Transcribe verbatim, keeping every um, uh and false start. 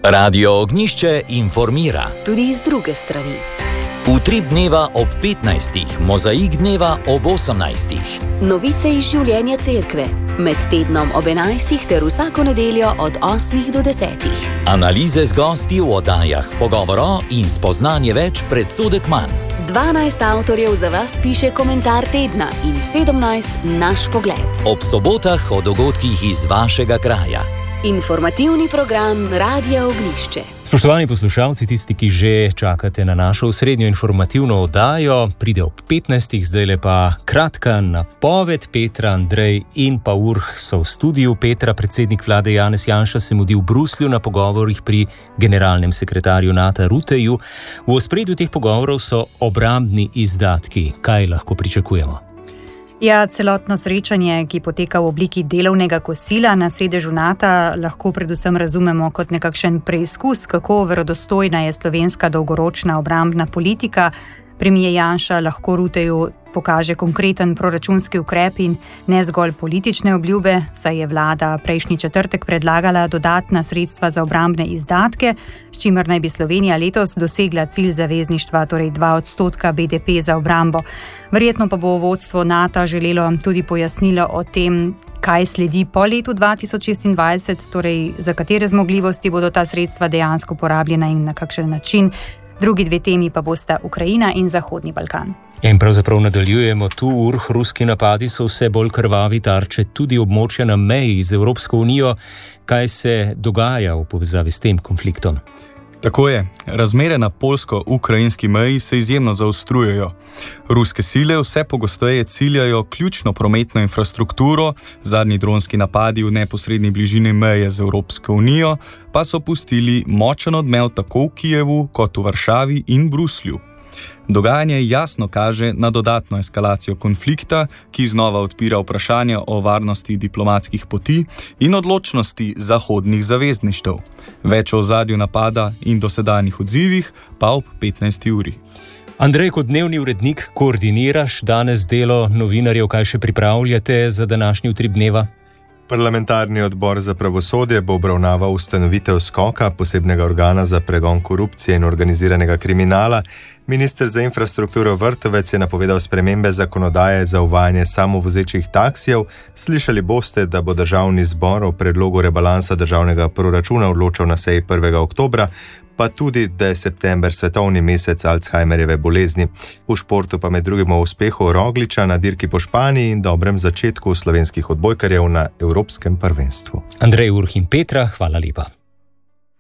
Radio Ognjišče informira. Tudi iz druge strani. Utrip dneva ob petnajstih, mozaik dneva ob osemnajstih. Novice iz življenja cerkve. Med tednom ob enajstih ter vsako nedeljo od osmih do desetih. Analize z gosti v oddajah, pogovoro in spoznanje več predsodek manj. dvanajst avtorjev za vas piše komentar tedna in sedemnajst naš pogled. Ob sobotah o dogodkih iz vašega kraja. Informativni program Radia Ognjišče. Spoštovani poslušalci, tisti, ki že čakate na našo osrednjo informativno oddajo, pride ob petnajstih, zdajle pa kratka napoved. Petra, Andrej in pa Urh so v studiu. Petra, predsednik vlade Janez Janša se mudi v Bruslju na pogovorih pri generalnem sekretarju Nata Rutteju. V ospredju teh pogovorov so obrambni izdatki. Kaj lahko pričakujemo? Ja, celotno srečanje, ki poteka v obliki delovnega kosila na sedežu Nata, lahko predvsem razumemo kot nekakšen preizkus, kako verodostojna je slovenska dolgoročna obrambna politika. Premier Janša lahko Rutteju pokaže konkreten proračunski ukrep in ne zgolj politične obljube, saj je vlada prejšnji četrtek predlagala dodatna sredstva za obrambne izdatke, s čimer naj bi Slovenija letos dosegla cilj zavezništva, torej dva odstotka B D P za obrambo. Verjetno pa bo vodstvo Nata želelo tudi pojasnilo o tem, kaj sledi po letu dva tisoč šestindvajset, torej za katere zmogljivosti bodo ta sredstva dejansko porabljena in na kakšen način. Drugi dve temi pa bosta Ukrajina in Zahodni Balkan. In pravzaprav nadaljujemo tu, Urh, ruski napadi so vse bolj krvavi, tarče tudi območja na meji z Evropsko unijo. Kaj se dogaja v povezavi s tem konfliktom? Tako je, razmere na poljsko-ukrajinski meji se izjemno zaostrujejo. Ruske sile vse pogosteje ciljajo ključno prometno infrastrukturo, zadnji dronski napadi v neposredni bližini meje z Evropsko unijo pa so pustili močen odmev tako v Kijevu kot v Varšavi in Bruslju. Dogajanje jasno kaže na dodatno eskalacijo konflikta, ki znova odpira vprašanja o varnosti diplomatskih poti in odločnosti zahodnih zavezništev. Več o ozadju napada in dosedanjih odzivih pa ob petnajsti uri. Andrej, kot dnevni urednik koordiniraš danes delo novinarjev, kaj še pripravljate za današnji utrip dneva? Parlamentarni odbor za pravosodje bo obravnaval ustanovitev skoka, posebnega organa za pregon korupcije in organiziranega kriminala. Minister za infrastrukturo Vrtovec je napovedal spremembe zakonodaje za uvajanje samovozečih taksijev. Slišali boste, da bo državni zbor o predlogu rebalansa državnega proračuna odločal na seji prvega oktobra, pa tudi, da je september svetovni mesec Alzheimerjeve bolezni. V športu pa med drugim o uspehu Rogliča na dirki po Španiji in dobrem začetku slovenskih odbojkarjev na Evropskem prvenstvu. Andrej, Urh in Petra, hvala lepa.